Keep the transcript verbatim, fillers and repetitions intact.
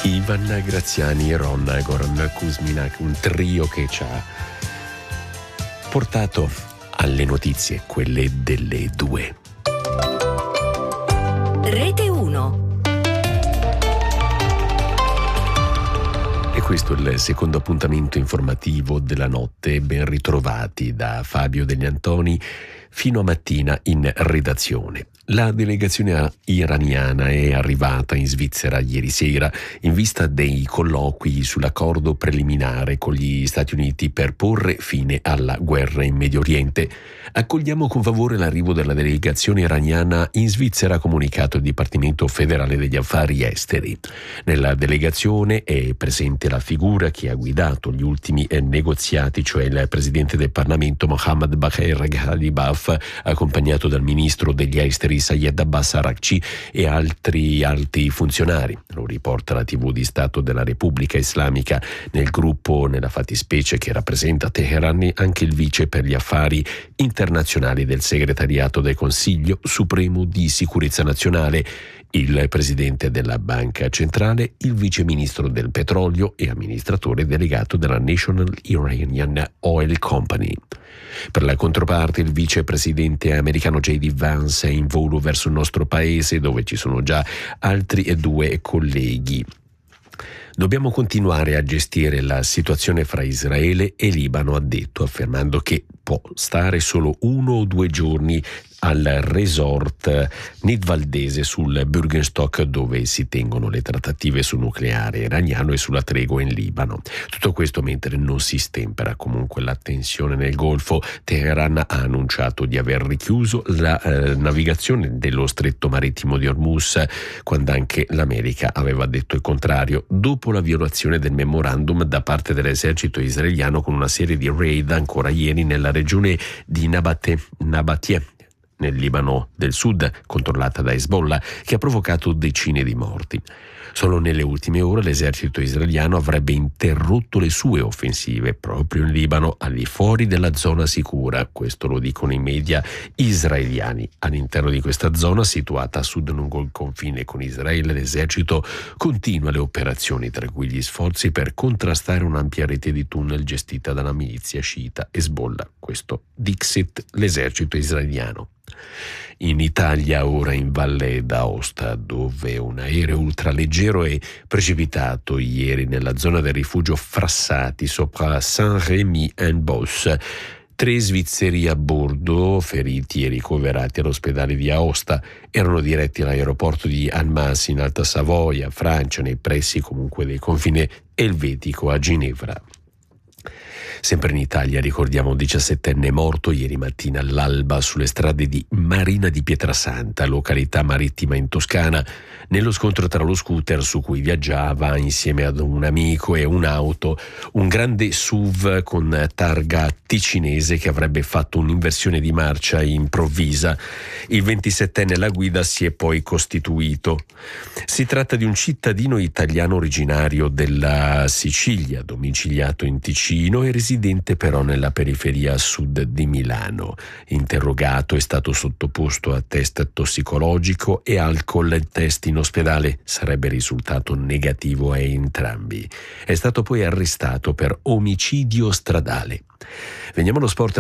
Ivan Graziani e Ron Goran Kuzminak, un trio che ci ha portato alle notizie, quelle delle due. Rete uno. E questo è il secondo appuntamento informativo della notte. Ben ritrovati da Fabio Degli Antoni fino a mattina in redazione. La delegazione iraniana è arrivata in Svizzera ieri sera in vista dei colloqui sull'accordo preliminare con gli Stati Uniti per porre fine alla guerra in Medio Oriente. Accogliamo con favore l'arrivo della delegazione iraniana in Svizzera, ha comunicato il Dipartimento federale degli affari esteri. Nella delegazione è presente la figura che ha guidato gli ultimi negoziati, cioè il presidente del Parlamento Mohammad Bagher Ghalibaf, accompagnato dal ministro degli esteri Sayed Abbas Araghchi e altri alti funzionari. Lo riporta la tivù di Stato della Repubblica Islamica. Nel gruppo, nella fattispecie che rappresenta Teheran, anche il vice per gli affari internazionali del segretariato del Consiglio Supremo di Sicurezza Nazionale, il presidente della Banca Centrale, il vice ministro del petrolio e amministratore delegato della National Iranian Oil Company. Per la controparte, il vicepresidente americano J D Vance è in volo verso il nostro paese, dove ci sono già altri due colleghi. Dobbiamo continuare a gestire la situazione fra Israele e Libano, ha detto, affermando che può stare solo uno o due giorni al resort nidvaldese sul Bürgenstock, dove si tengono le trattative sul nucleare iraniano e sulla tregua in Libano. Tutto questo mentre non si stempera comunque la tensione nel Golfo. Teheran ha annunciato di aver richiuso la eh, navigazione dello stretto marittimo di Hormuz, quando anche l'America aveva detto il contrario, dopo la violazione del memorandum da parte dell'esercito israeliano con una serie di raid ancora ieri nella regione di Nabateh, Nabateh nel Libano del Sud, controllata da Hezbollah, che ha provocato decine di morti. Solo nelle ultime ore l'esercito israeliano avrebbe interrotto le sue offensive proprio in Libano, al di fuori della zona sicura. Questo lo dicono i media israeliani. All'interno di questa zona, situata a sud lungo il confine con Israele, l'esercito continua le operazioni, tra cui gli sforzi per contrastare un'ampia rete di tunnel gestita dalla milizia sciita Hezbollah. Questo dixit l'esercito israeliano. In Italia, ora in Valle d'Aosta, dove un aereo ultraleggero è precipitato ieri nella zona del rifugio Frassati sopra Saint-Rémy-en-Beauce. Tre svizzeri a bordo, feriti e ricoverati all'ospedale di Aosta, erano diretti all'aeroporto di Annemasse in Alta Savoia, Francia, nei pressi comunque del confine elvetico a Ginevra. Sempre in Italia ricordiamo un diciassettenne morto ieri mattina all'alba sulle strade di Marina di Pietrasanta, località marittima in Toscana, nello scontro tra lo scooter su cui viaggiava insieme ad un amico e un'auto, un grande S U V con targa ticinese che avrebbe fatto un'inversione di marcia improvvisa. Il ventisettenne alla guida si è poi costituito. Si tratta di un cittadino italiano originario della Sicilia, domiciliato in Ticino e residente però nella periferia sud di Milano. Interrogato, è stato sottoposto a test tossicologico e alcol test in ospedale, sarebbe risultato negativo a entrambi. È stato poi arrestato per omicidio stradale. Veniamo allo sport.